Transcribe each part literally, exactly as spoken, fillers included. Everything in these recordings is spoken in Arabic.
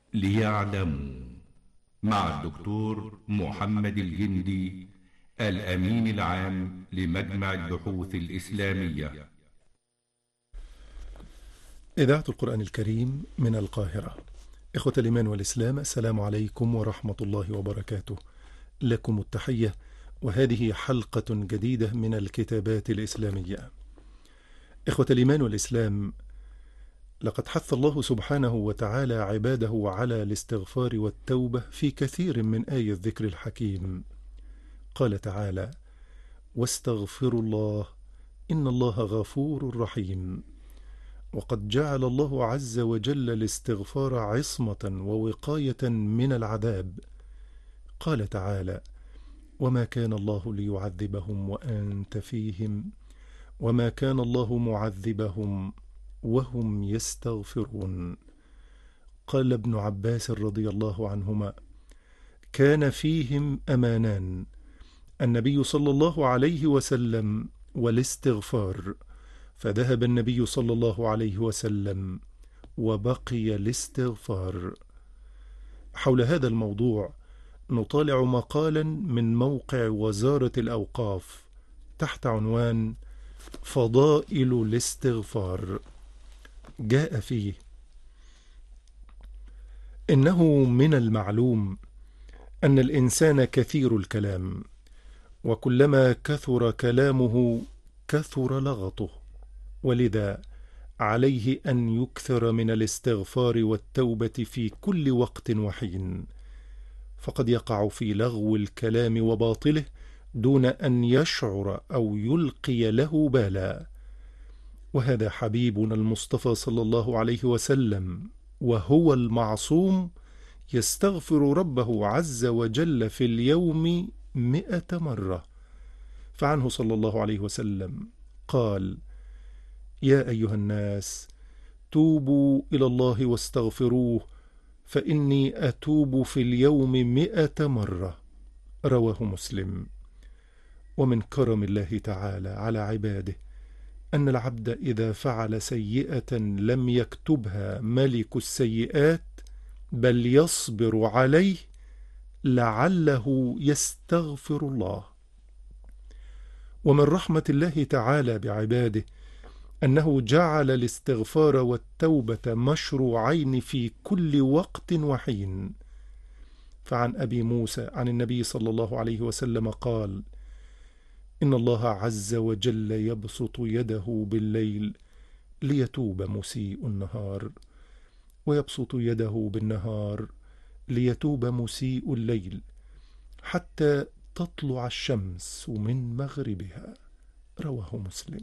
ليعلموا، مع الدكتور محمد الجندي، الأمين العام لمجمع البحوث الإسلامية. إذاعة القرآن الكريم من القاهرة. إخوة الإيمان والإسلام، السلام عليكم ورحمة الله وبركاته. لكم التحية، وهذه حلقة جديدة من الكتابات الإسلامية. إخوة الإيمان والإسلام، لقد حث الله سبحانه وتعالى عباده على الاستغفار والتوبة في كثير من آي الذكر الحكيم. قال تعالى: واستغفروا الله إن الله غفور رحيم. وقد جعل الله عز وجل الاستغفار عصمة ووقاية من العذاب. قال تعالى: وما كان الله ليعذبهم وأنت فيهم وما كان الله معذبهم وهم يستغفرون. قال ابن عباس رضي الله عنهما: كان فيهم أمانان، النبي صلى الله عليه وسلم والاستغفار، فذهب النبي صلى الله عليه وسلم وبقي الاستغفار. حول هذا الموضوع نطالع مقالا من موقع وزارة الأوقاف تحت عنوان فضائل الاستغفار. جاء فيه: إنه من المعلوم أن الإنسان كثير الكلام، وكلما كثر كلامه كثر لغطه، ولذا عليه أن يكثر من الاستغفار والتوبة في كل وقت وحين، فقد يقع في لغو الكلام وباطله دون أن يشعر أو يلقي له بالا. وهذا حبيبنا المصطفى صلى الله عليه وسلم وهو المعصوم يستغفر ربه عز وجل في اليوم مئة مرة. فعنه صلى الله عليه وسلم قال: يا أيها الناس توبوا إلى الله واستغفروه فإني أتوب في اليوم مئة مرة. رواه مسلم. ومن كرم الله تعالى على عباده أن العبد إذا فعل سيئة لم يكتبها ملك السيئات، بل يصبر عليه لعله يستغفر الله. ومن رحمة الله تعالى بعباده أنه جعل الاستغفار والتوبة مشروعين في كل وقت وحين. فعن أبي موسى عن النبي صلى الله عليه وسلم قال: إن الله عز وجل يبسط يده بالليل ليتوب مسيء النهار، ويبسط يده بالنهار ليتوب مسيء الليل، حتى تطلع الشمس من مغربها. رواه مسلم.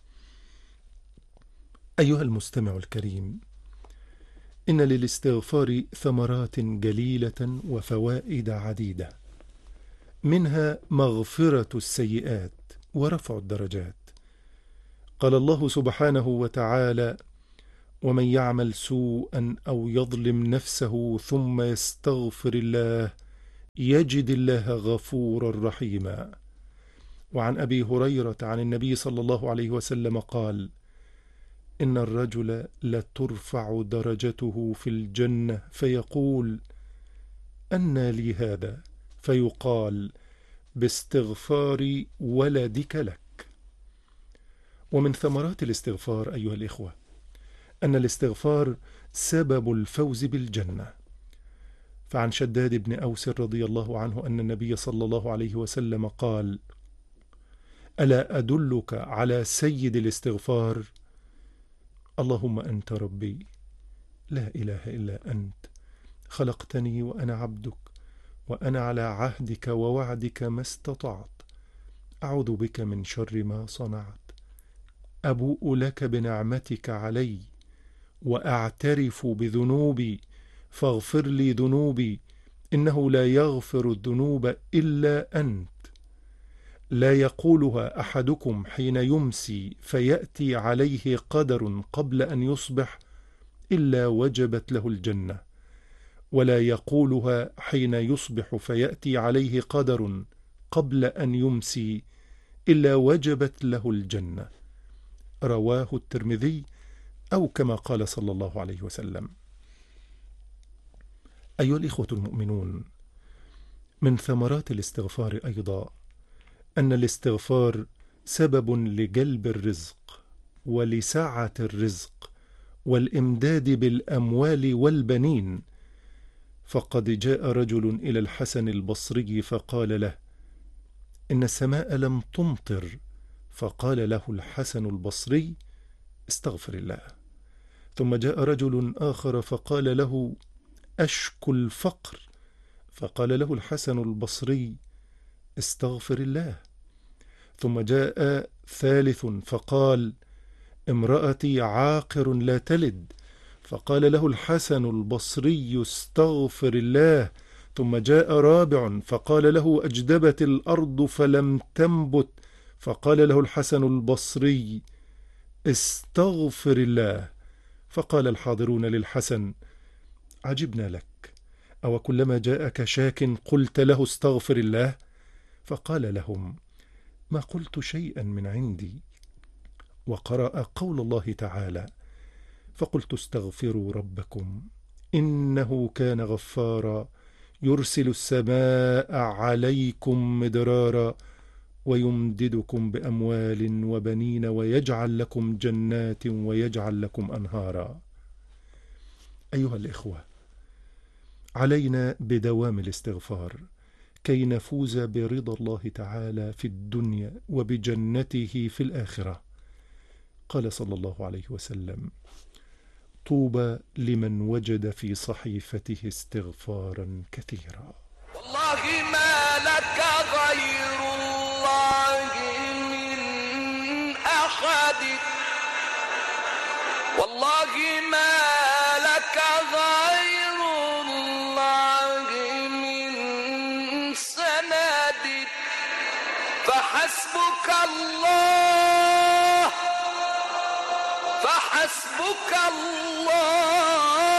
أيها المستمع الكريم، إن للاستغفار ثمرات جليلة وفوائد عديدة، منها مغفرة السيئات ورفع الدرجات. قال الله سبحانه وتعالى: ومن يعمل سوءا أو يظلم نفسه ثم يستغفر الله يجد الله غفورا رحيما. وعن أبي هريرة عن النبي صلى الله عليه وسلم قال: إن الرجل لترفع درجته في الجنة فيقول: أنى لي هذا؟ فيقال: باستغفار ولدك لك. ومن ثمرات الاستغفار أيها الإخوة أن الاستغفار سبب الفوز بالجنة. فعن شداد بن أوس رضي الله عنه أن النبي صلى الله عليه وسلم قال: ألا أدلك على سيد الاستغفار؟ اللهم أنت ربي لا إله إلا أنت، خلقتني وأنا عبدك، وأنا على عهدك ووعدك ما استطعت، أعوذ بك من شر ما صنعت، أبوء لك بنعمتك علي وأعترف بذنوبي فاغفر لي ذنوبي إنه لا يغفر الذنوب إلا أنت. لا يقولها أحدكم حين يمسي فيأتي عليه قدر قبل أن يصبح إلا وجبت له الجنة، ولا يقولها حين يصبح فيأتي عليه قدر قبل أن يمسي إلا وجبت له الجنة. رواه الترمذي، أو كما قال صلى الله عليه وسلم. أيها الإخوة المؤمنون، من ثمرات الاستغفار أيضا أن الاستغفار سبب لجلب الرزق ولسعة الرزق والإمداد بالأموال والبنين. فقد جاء رجل إلى الحسن البصري فقال له: إن السماء لم تمطر. فقال له الحسن البصري: استغفر الله. ثم جاء رجل آخر فقال له: أشكو الفقر. فقال له الحسن البصري: استغفر الله. ثم جاء ثالث فقال: امرأتي عاقر لا تلد. فقال له الحسن البصري: استغفر الله. ثم جاء رابع فقال له: أجدبت الأرض فلم تنبت. فقال له الحسن البصري: استغفر الله. فقال الحاضرون للحسن: عجبنا لك، أو كلما جاءك شاك قلت له استغفر الله؟ فقال لهم: ما قلت شيئا من عندي. وقرأ قول الله تعالى: فقلت استغفروا ربكم إنه كان غفارا يرسل السماء عليكم مدرارا ويمددكم بأموال وبنين ويجعل لكم جنات ويجعل لكم أنهارا. أيها الإخوة، علينا بدوام الاستغفار كي نفوز برضا الله تعالى في الدنيا وبجنته في الآخرة. قال صلى الله عليه وسلم: طوبى لمن وجد في صحيفته استغفارا كثيرا. والله ما لك غير الله من أحد، والله ما لك غير الله من سند، فحسبك الله فحسبك الله